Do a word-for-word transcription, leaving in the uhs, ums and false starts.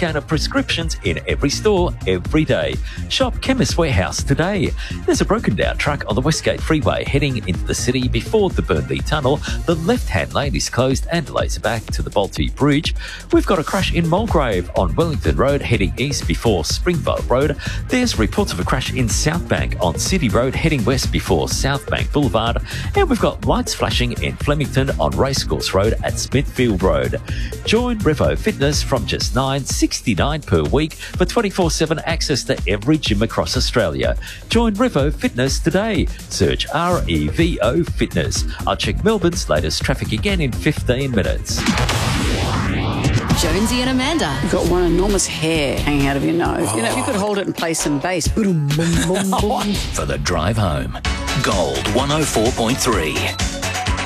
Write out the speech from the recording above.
discounted prescriptions in every store, every day. Shop Chemist Warehouse today. There's a broken down truck on the Westgate Freeway heading into the city before the Burnley Tunnel. The left-hand lane is closed and delays are back to the Bolte Bridge. We've got a crash in Mulgrave on Wellington Road heading east before Springvale Road. There's reports of a crash in Southbank on City Road heading west before Southbank Boulevard. And we've got lights flashing in Flemington on Racecourse Road at Smithfield Road. Join Revo Fitness from just nine dollars sixty-nine per week for twenty-four seven access to every gym across Australia. Join Revo Fitness today. Search R E V O Fitness. I'll check Melbourne's latest traffic again in fifteen minutes. Jonesy and Amanda. You've got one enormous hair hanging out of your nose. You know, if you could hold it and play some bass. Boom, boom, boom, boom. For the drive home. Gold one oh four point three.